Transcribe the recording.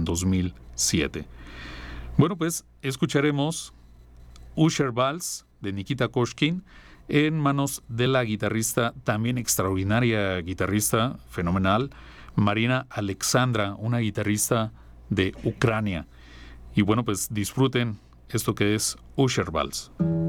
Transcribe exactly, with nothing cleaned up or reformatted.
en dos mil siete. Bueno, pues escucharemos Usher Vals de Nikita Koshkin en manos de la guitarrista, también extraordinaria guitarrista, fenomenal, Marina Alexandra, una guitarrista de Ucrania. Y bueno, pues disfruten esto que es Usher Vals.